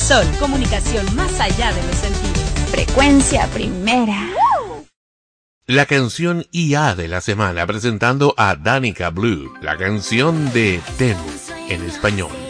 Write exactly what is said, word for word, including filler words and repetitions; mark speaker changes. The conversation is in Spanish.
Speaker 1: Sol, comunicación más allá de los sentidos.
Speaker 2: Frecuencia primera.
Speaker 3: La canción I A de la semana, presentando a Danica Blue, la canción de Temu en español.